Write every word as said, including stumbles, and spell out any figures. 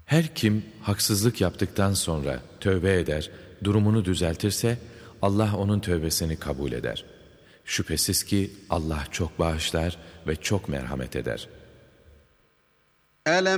Her kim haksızlık yaptıktan sonra tövbe eder, durumunu düzeltirse Allah onun tövbesini kabul eder. Şüphesiz ki Allah çok bağışlar ve çok merhamet eder. أَلَمْ